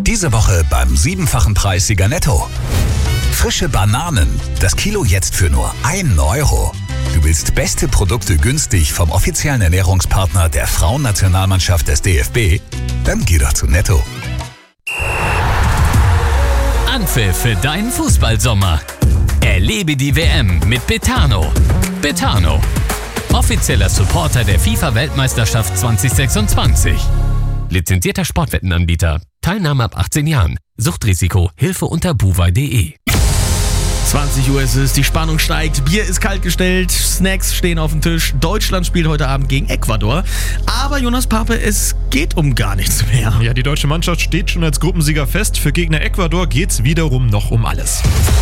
Diese Woche beim 7-fachen Preis Sieger Netto. Frische Bananen, das Kilo jetzt für nur 1 Euro. Du willst beste Produkte günstig vom offiziellen Ernährungspartner der Frauennationalmannschaft des DFB? Dann geh doch zu Netto. Anpfiff für deinen Fußballsommer. Erlebe die WM mit Betano. Betano, offizieller Supporter der FIFA-Weltmeisterschaft 2026. Lizenzierter Sportwettenanbieter. Teilnahme ab 18 Jahren. Suchtrisiko. Hilfe unter buwei.de. 20 Uhr ist es, die Spannung steigt, Bier ist kalt gestellt, Snacks stehen auf dem Tisch. Deutschland spielt heute Abend gegen Ecuador. Aber Jonas Pape, es geht um gar nichts mehr. Ja, die deutsche Mannschaft steht schon als Gruppensieger fest. Für Gegner Ecuador geht's wiederum noch um alles.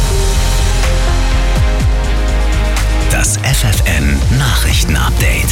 Das FFN Nachrichten-Update.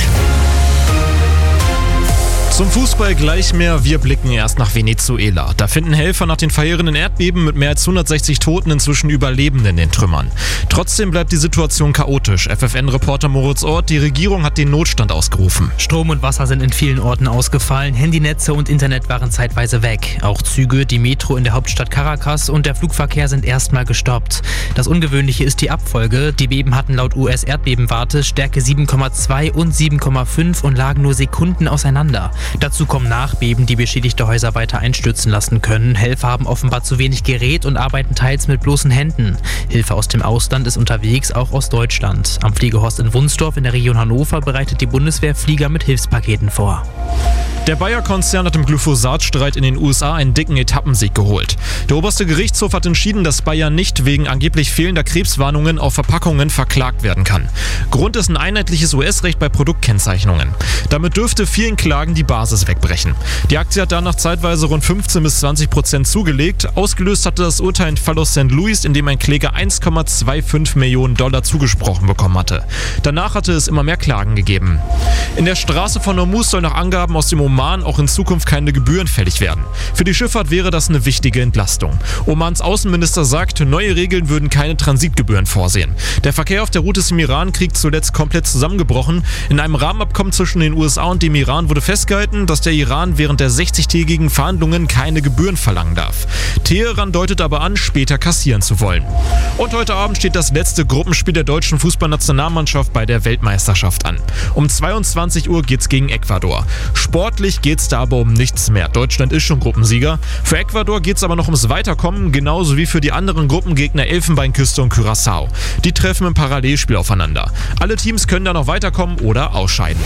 Zum Fußball gleich mehr, wir blicken erst nach Venezuela. Da finden Helfer nach den verheerenden Erdbeben mit mehr als 160 Toten inzwischen Überlebende in den Trümmern. Trotzdem bleibt die Situation chaotisch. FFN-Reporter Moritz Ort, die Regierung hat den Notstand ausgerufen. Strom und Wasser sind in vielen Orten ausgefallen, Handynetze und Internet waren zeitweise weg. Auch Züge, die Metro in der Hauptstadt Caracas und der Flugverkehr sind erstmal gestoppt. Das Ungewöhnliche ist die Abfolge. Die Beben hatten laut US-Erdbebenwarte Stärke 7,2 und 7,5 und lagen nur Sekunden auseinander. Dazu kommen Nachbeben, die beschädigte Häuser weiter einstürzen lassen können. Helfer haben offenbar zu wenig Gerät und arbeiten teils mit bloßen Händen. Hilfe aus dem Ausland ist unterwegs, auch aus Deutschland. Am Pflegehorst in Wunsdorf in der Region Hannover bereitet die Bundeswehr Flieger mit Hilfspaketen vor. Der Bayer-Konzern hat im Glyphosat-Streit in den USA einen dicken Etappensieg geholt. Der oberste Gerichtshof hat entschieden, dass Bayer nicht wegen angeblich fehlender Krebswarnungen auf Verpackungen verklagt werden kann. Grund ist ein einheitliches US-Recht bei Produktkennzeichnungen. Damit dürfte vielen Klagen die Basis wegbrechen. Die Aktie hat danach zeitweise rund 15-20% zugelegt. Ausgelöst hatte das Urteil einen Fall aus St. Louis, in dem ein Kläger $1,25 Millionen zugesprochen bekommen hatte. Danach hatte es immer mehr Klagen gegeben. In der Straße von Hormuz soll nach Angaben aus dem Oman auch in Zukunft keine Gebühren fällig werden. Für die Schifffahrt wäre das eine wichtige Entlastung. Omans Außenminister sagt, neue Regeln würden keine Transitgebühren vorsehen. Der Verkehr auf der Route zum Iran-Krieg zuletzt komplett zusammengebrochen. In einem Rahmenabkommen zwischen den USA und dem Iran wurde festgehalten, dass der Iran während der 60-tägigen Verhandlungen keine Gebühren verlangen darf. Teheran deutet aber an, später kassieren zu wollen. Und heute Abend steht das letzte Gruppenspiel der deutschen Fußballnationalmannschaft bei der Weltmeisterschaft an. Um 22 Uhr geht's gegen Ecuador. Sportlich geht's da aber um nichts mehr. Deutschland ist schon Gruppensieger. Für Ecuador geht's aber noch ums Weiterkommen, genauso wie für die anderen Gruppengegner Elfenbeinküste und Curaçao. Die treffen im Parallelspiel aufeinander. Alle Teams können da noch weiterkommen oder ausscheiden.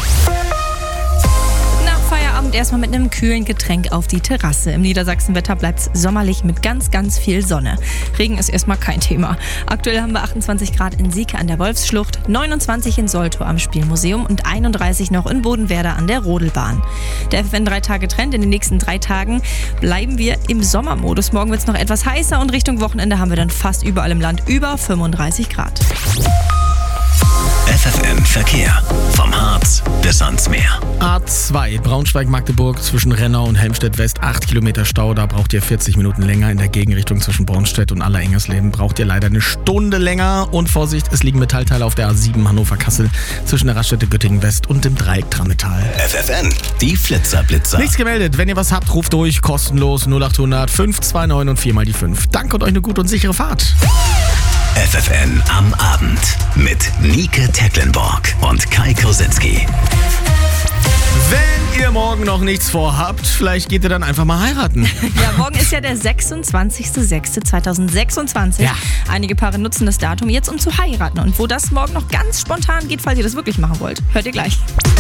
Feierabend erstmal mit einem kühlen Getränk auf die Terrasse. Im Niedersachsenwetter bleibt es sommerlich mit ganz, ganz viel Sonne. Regen ist erstmal kein Thema. Aktuell haben wir 28 Grad in Sieke an der Wolfsschlucht, 29 in Soltau am Spielmuseum und 31 noch in Bodenwerder an der Rodelbahn. Der FFN 3-Tage-Trend: in den nächsten 3 Tagen bleiben wir im Sommermodus. Morgen wird es noch etwas heißer und Richtung Wochenende haben wir dann fast überall im Land über 35 Grad. FFN Verkehr. Vom Harz bis ans Meer. A2 Braunschweig-Magdeburg zwischen Rennau und Helmstedt-West, 8 Kilometer Stau. Da braucht ihr 40 Minuten länger. In der Gegenrichtung zwischen Bornstedt und Allerengersleben braucht ihr leider eine Stunde länger. Und Vorsicht, es liegen Metallteile auf der A7 Hannover-Kassel zwischen der Raststätte Göttingen-West und dem Dreieck Trametal. FFN, die Flitzer-Blitzer. Nichts gemeldet. Wenn ihr was habt, ruft durch. Kostenlos 0800 529 und 4 mal die 5. Danke und euch eine gute und sichere Fahrt. FFN am Abend mit Nike Tecklenburg und Kai Kosinski. Wenn ihr morgen noch nichts vorhabt, vielleicht geht ihr dann einfach mal heiraten. Ja, morgen ist ja der 26.06.2026. Ja. Einige Paare nutzen das Datum jetzt, um zu heiraten. Und wo das morgen noch ganz spontan geht, falls ihr das wirklich machen wollt, hört ihr gleich.